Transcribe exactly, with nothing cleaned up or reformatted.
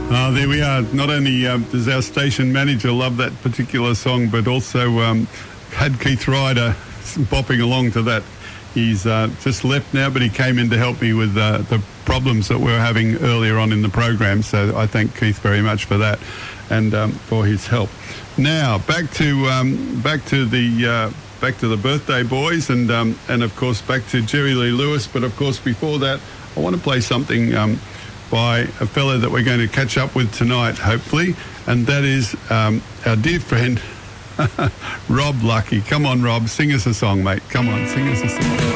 Uh, there we are. Not only um, does our station manager love that particular song, but also um, had Keith Ryder bopping along to that. He's uh, just left now, but he came in to help me with uh, the problems that we were having earlier on in the program. So I thank Keith very much for that and um, for his help. Now back to um, back to the uh, back to the birthday boys, and um, and of course back to Jerry Lee Lewis. But of course before that, I want to play something Um, by a fellow that we're going to catch up with tonight, hopefully, and that is um, our dear friend, Rob Lucky. Come on, Rob, sing us a song, mate. Come on, sing us a song.